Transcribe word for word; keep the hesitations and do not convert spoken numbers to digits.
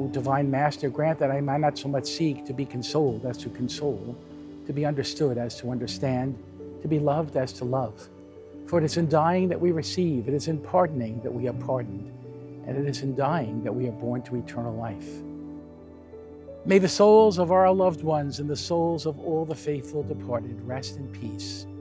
Divine Master, grant that I might not so much seek to be consoled as to console, to be understood as to understand, to be loved as to love. For it is in dying that we receive, it is in pardoning that we are pardoned, and it is in dying that we are born to eternal life. May the souls of our loved ones and the souls of all the faithful departed rest in peace.